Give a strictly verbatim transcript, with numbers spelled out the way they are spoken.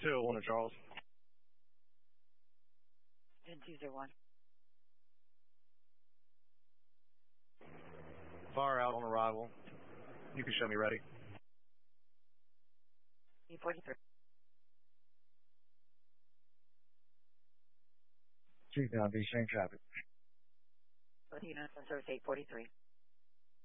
two oh one to Charles. ten two zero one. Fire out on arrival. You can show me ready. E forty-three. Chief, now be same traffic. Latino, service eight forty-three.